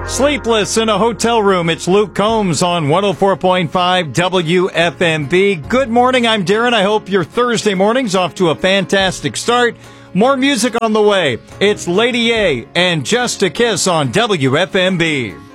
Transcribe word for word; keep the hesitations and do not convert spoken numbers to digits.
Sleepless in a hotel room. It's Luke Combs on one oh four point five W F M B. Good morning. I'm Darren. I hope your Thursday morning's off to a fantastic start. More music on the way. It's Lady A and Just a Kiss on W F M B.